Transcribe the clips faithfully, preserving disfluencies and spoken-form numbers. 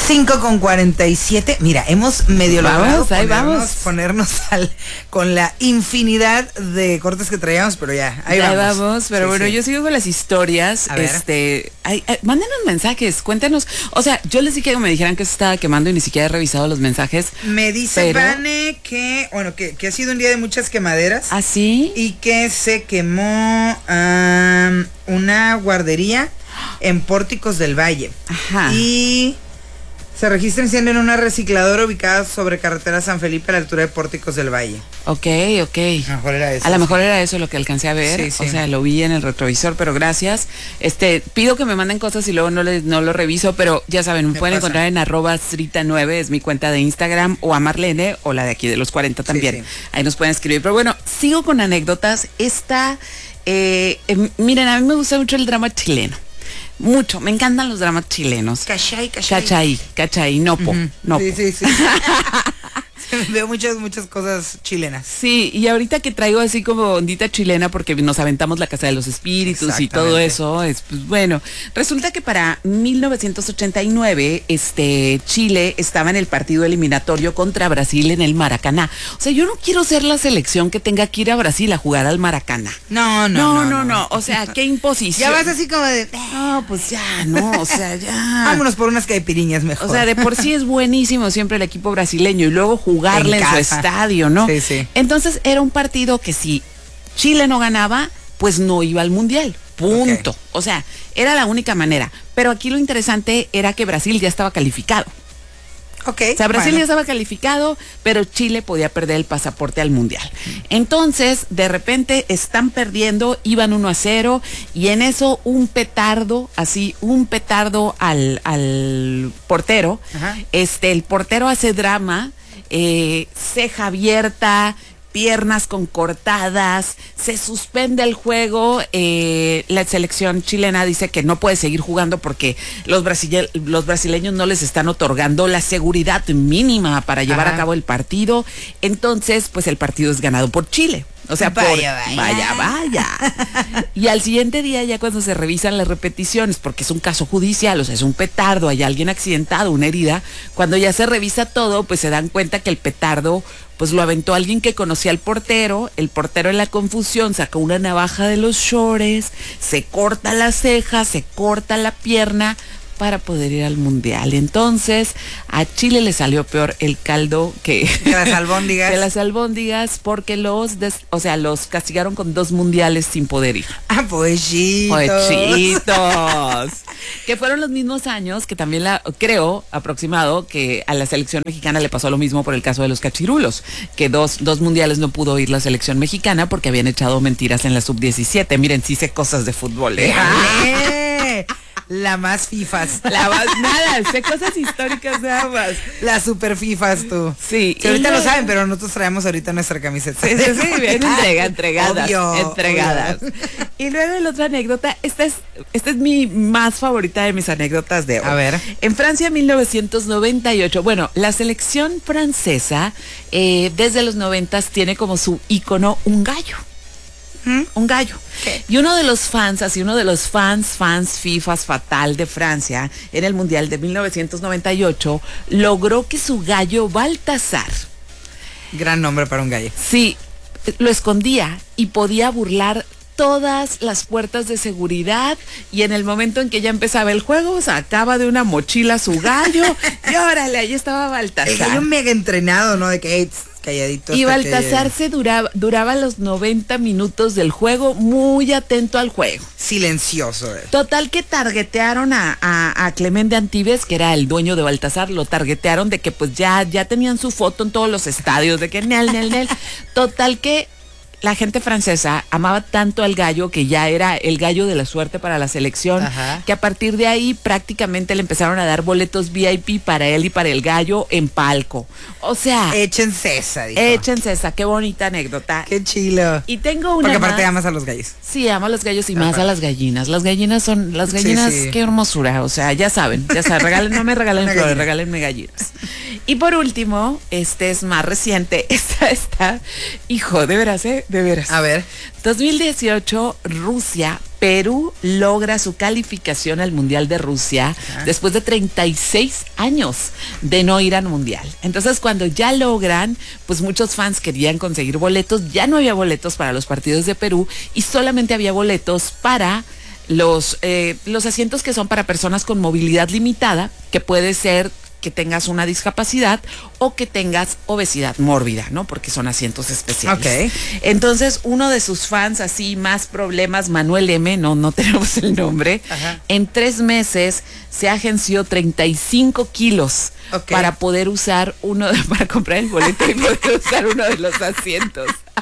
cinco con cuarenta y siete. Mira, hemos medio vamos, logrado ahí ponernos, vamos. ponernos al, con la infinidad de cortes que traíamos, pero ya, ahí Ahí vamos. vamos, pero Sí, bueno, sí. yo sigo con las historias. A ver. Este, ay, ay, mándenos mensajes, cuéntenos. O sea, yo les dije que me dijeran que se estaba quemando y ni siquiera he revisado los mensajes. Me dice pero- Vane que, bueno, que, que ha sido un día de muchas quemaderas. ¿Ah, sí? Y que se quemó um, una guardería en Pórticos del Valle. Ajá. Y se registra incendio en una recicladora ubicada sobre carretera San Felipe a la altura de Pórticos del Valle. Ok, ok. A lo mejor era eso. A lo mejor era eso lo que alcancé a ver, Sí, sí. o sea, lo vi en el retrovisor, pero gracias. Este, pido que me manden cosas y luego no les, no lo reviso, pero ya saben, me ¿Qué pueden pasa? encontrar en arroba srita nueve, es mi cuenta de Instagram, o a Marlene, o la de aquí de los cuarenta también. Sí, sí. Ahí nos pueden escribir. Pero bueno, sigo con anécdotas. Esta, eh, eh, miren, a mí me gusta mucho el drama chileno. Mucho, me encantan los dramas chilenos. Cachay, cachay. Cachai, cachai, nopo, Ujú. nopo. Sí, sí, sí. Veo muchas, muchas cosas chilenas. Sí, y ahorita que traigo así como ondita chilena porque nos aventamos la Casa de los Espíritus y todo Exactamente. eso, es pues bueno, resulta que para mil novecientos ochenta y nueve, este, Chile estaba en el partido eliminatorio contra Brasil en el Maracaná. O sea, yo no quiero ser la selección que tenga que ir a Brasil a jugar al Maracaná. No, No, no, no, no, o sea, qué imposición. Ya vas así como de... No, pues ya, no, o sea, ya. Vámonos por unas caipiriñas mejor. O sea, de por sí es buenísimo siempre el equipo brasileño y luego jugarle en, En su casa. estadio, ¿no? Sí, sí. Entonces era un partido que si Chile no ganaba, pues no iba al Mundial. Punto. Ok. O sea, era la única manera. Pero aquí lo interesante era que Brasil ya estaba calificado. Ok. O sea, Brasil bueno. ya estaba calificado, pero Chile podía perder el pasaporte al Mundial. Entonces, de repente están perdiendo, iban uno a cero, y en eso un petardo, así, un petardo al, al portero. Ajá. Este, el portero hace drama, eh, ceja abierta, piernas con cortadas, se suspende el juego, eh, la selección chilena dice que no puede seguir jugando porque los, brasile los brasileños no les están otorgando la seguridad mínima para llevar Ajá. a cabo el partido, entonces pues el partido es ganado por Chile. O sea, Vaya, por, vaya. vaya, vaya. Y al siguiente día, ya cuando se revisan las repeticiones, porque es un caso judicial, o sea, es un petardo, hay alguien accidentado, una herida, cuando ya se revisa todo, pues se dan cuenta que el petardo, pues lo aventó alguien que conocía al portero, el portero en la confusión saca una navaja de los shorts, se corta la ceja, se corta la pierna, para poder ir al Mundial. Entonces, a Chile le salió peor el caldo que, Que las albóndigas. que las albóndigas, porque los, des, o sea, los castigaron con dos mundiales sin poder ir. Ah, poechitos. Poechitos. Que fueron los mismos años que también la, creo, aproximado, que a la selección mexicana le pasó lo mismo por el caso de los cachirulos, que dos, dos mundiales no pudo ir la selección mexicana porque habían echado mentiras en la sub diecisiete. Miren, sí sé cosas de fútbol, ¿eh? ¡Eh! La más fifas. La más, nada, sé cosas históricas nada más. Las super fifas, tú. Sí. Que ahorita y lo luego- saben, pero nosotros traemos ahorita nuestra camiseta. Sí, sí, sí, bien entrega, entregadas, Obvio, entregadas. obvio. Y luego la otra anécdota, esta es, esta es mi más favorita de mis anécdotas de hoy. A ver. En Francia, mil novecientos noventa y ocho, bueno, la selección francesa eh, desde los noventas tiene como su ícono un gallo. ¿Mm? Un gallo. ¿Qué? Y uno de los fans, así uno de los fans, fans FIFAs fatal de Francia, en el Mundial de mil novecientos noventa y ocho, logró que su gallo Baltasar, Gran nombre para un gallo. sí, lo escondía y podía burlar todas las puertas de seguridad, y en el momento en que ya empezaba el juego, sacaba de una mochila su gallo y órale, ahí estaba El Baltasar. gallo mega entrenado, ¿no? De que hey, tss, calladito. Y hasta que- Baltasar se duraba, duraba los noventa minutos del juego, muy atento al juego. Silencioso. eh. Total que targetearon a, a, a Clemente Antibes, que era el dueño de Baltasar, lo targetearon de que pues ya, ya tenían su foto en todos los estadios, de que nel, nel, nel. Total que la gente francesa amaba tanto al gallo que ya era el gallo de la suerte para la selección, Ajá. que a partir de ahí prácticamente le empezaron a dar boletos V I P para él y para el gallo en palco. O sea, Échense esa, dijo. échense esa, qué bonita anécdota. Qué chilo. Y tengo una Porque aparte más. amas a los gallos. Sí, amo a los gallos y más Ajá. a las gallinas. Las gallinas son, las Sí, gallinas, sí. qué hermosura. O sea, ya saben, ya saben, regalen, no me regalen Una flores, gallina. regálenme gallinas. Y por último, este es más reciente, esta está, hijo, de veras, ¿eh? De veras. A ver. dos mil dieciocho, Rusia Perú logra su calificación al Mundial de Rusia ah. después de treinta y seis años de no ir al Mundial. Entonces, cuando ya logran, pues muchos fans querían conseguir boletos. Ya no había boletos para los partidos de Perú y solamente había boletos para los, eh, los asientos que son para personas con movilidad limitada, que puede ser que tengas una discapacidad o que tengas obesidad mórbida, ¿no? Porque son asientos especiales. Okay. Entonces, uno de sus fans, así, más problemas, Manuel M., no, no tenemos el nombre, Ajá. en tres meses se agenció treinta y cinco kilos okay. para poder usar uno, de, para comprar el boleto y poder usar uno de los asientos.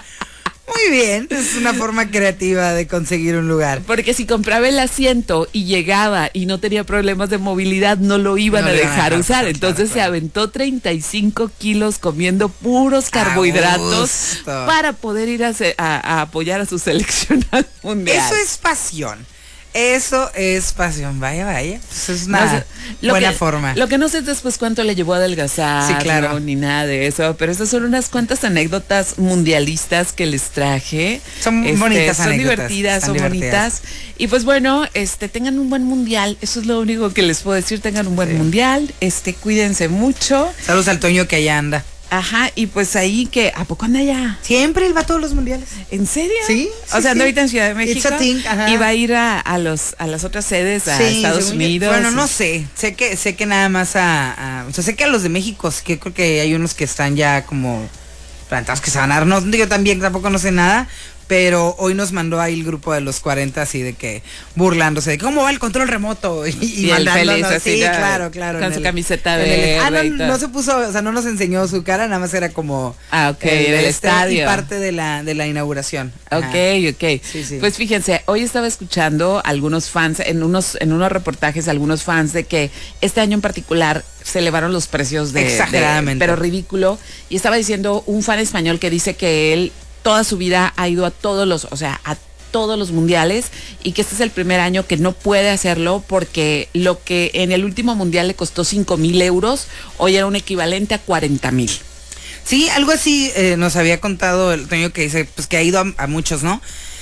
Muy bien, es una forma creativa de conseguir un lugar. Porque si compraba el asiento y llegaba y no tenía problemas de movilidad, no lo iban no a dejar a usar. Entonces claro, se aventó treinta y cinco kilos comiendo puros carbohidratos para poder ir a, a, a apoyar a su selección mundial. Eso es pasión. Eso es pasión, vaya, vaya. Pues es una no sé, buena que, forma. Lo que no sé es después cuánto le llevó a adelgazar, sí, claro. no, ni nada de eso, pero estas son unas cuantas anécdotas mundialistas que les traje. Son este, bonitas son anécdotas. Divertidas, son divertidas, bonitas. Y pues bueno, este, tengan un buen mundial, eso es lo único que les puedo decir, tengan un buen sí. mundial, este, cuídense mucho. Saludos al Toño que allá anda. Ajá, y pues ahí que, ¿a poco anda allá? Siempre él va a todos los mundiales. ¿En serio? Sí. O sí, sea, anda sí. ahorita en Ciudad de México y va a ir a, a los a las otras sedes, a sí, Estados Unidos. Bueno, no sé, sé que sé que nada más a, a, o sea, sé que a los de México, que creo que hay unos que están ya como plantados que se van a dar, no digo también, tampoco no sé nada. Pero hoy nos mandó ahí el grupo de los cuarenta así de que burlándose de cómo va el control remoto y, y, y mandándonos así, sí, claro, claro. Con su el, camiseta verde. Ah, no, no se puso, o sea, no nos enseñó su cara, nada más era como ah, ok, el, del este, estadio. Y parte de la, de la inauguración. Ajá. Ok, ok. Sí, sí. Pues fíjense, hoy estaba escuchando algunos fans, en unos, en unos reportajes, algunos fans de que este año en particular se elevaron los precios de, exageradamente, de, pero ridículo. Y estaba diciendo un fan español que dice que él toda su vida ha ido a todos los, o sea, a todos los mundiales y que este es el primer año que no puede hacerlo porque lo que en el último mundial le costó cinco mil euros, hoy era un equivalente a cuarenta mil. Sí, algo así eh, nos había contado el Toño que dice, pues que ha ido a, a muchos, ¿no?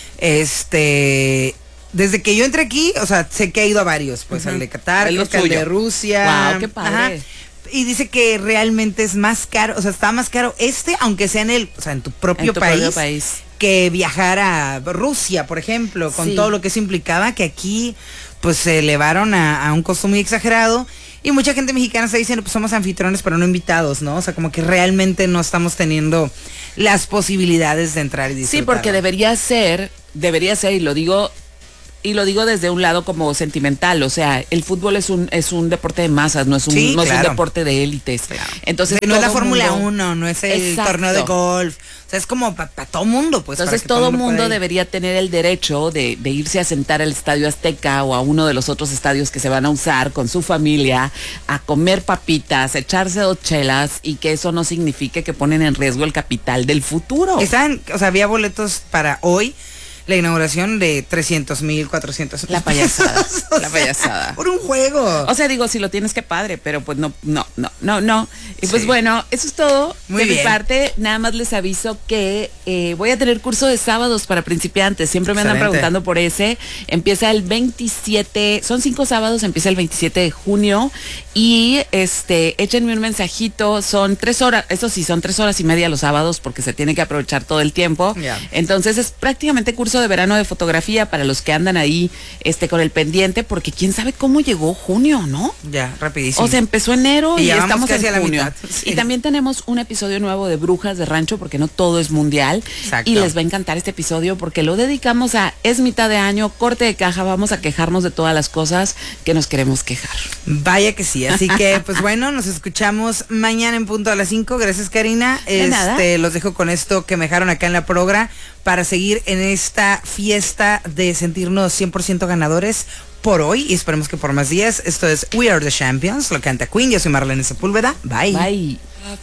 Este... Desde que yo entré aquí, o sea, sé que ha ido a varios, pues uh-huh. al de Qatar, al de Rusia. Wow, qué padre. Ajá. Y dice que realmente es más caro, o sea, está más caro este, aunque sea en el, o sea, en tu propio, en tu país, propio país, que viajar a Rusia, por ejemplo, con sí. todo lo que eso implicaba, que aquí, pues, se elevaron a, a un costo muy exagerado. Y mucha gente mexicana está diciendo, pues somos anfitriones, pero no invitados, ¿no? O sea, como que realmente no estamos teniendo las posibilidades de entrar y disfrutar. Sí, porque debería ser, debería ser, y lo digo... Y lo digo desde un lado como sentimental, o sea, el fútbol es un es un deporte de masas, no es un, sí, no claro. es un deporte de élites. Claro. Entonces, no es la Fórmula uno, no es el Exacto. torneo de golf, o sea, es como para pa todo mundo, pues. Entonces todo el mundo debería tener el derecho de, de irse a sentar al Estadio Azteca o a uno de los otros estadios que se van a usar con su familia, a comer papitas, a echarse dos chelas y que eso no signifique que ponen en riesgo el capital del futuro. Están, o sea, había boletos para hoy. La inauguración de trescientos mil, cuatrocientos mil. La payasada, la payasada. Por un juego. O sea, digo, si lo tienes que padre, pero pues no, no, no, no, no. Y pues sí. bueno, eso es todo. Muy de bien. mi parte, nada más les aviso que eh, voy a tener curso de sábados para principiantes. Siempre me Excelente. andan preguntando por ese. Empieza el veintisiete, son cinco sábados, empieza el veintisiete de junio. Y este, échenme un mensajito, son tres horas, eso sí, son tres horas y media los sábados porque se tiene que aprovechar todo el tiempo. Yeah. Entonces es prácticamente curso de verano de fotografía para los que andan ahí este con el pendiente, porque quién sabe cómo llegó junio, ¿no? Ya, rapidísimo. O sea, empezó enero y, y estamos casi en junio. A la mitad. Sí. Y también tenemos un episodio nuevo de Brujas de Rancho, porque no todo es mundial. Exacto. Y les va a encantar este episodio porque lo dedicamos a, es mitad de año, corte de caja, vamos a quejarnos de todas las cosas que nos queremos quejar. Vaya que sí, así que pues bueno, nos escuchamos mañana en punto a las cinco. Gracias, Karina. De este, nada. Los dejo con esto que me dejaron acá en la progra para seguir en esta fiesta de sentirnos cien por ciento ganadores por hoy y esperemos que por más días. Esto es We Are the Champions, lo canta Queen. Yo soy Marlene Sepúlveda. Bye. Bye.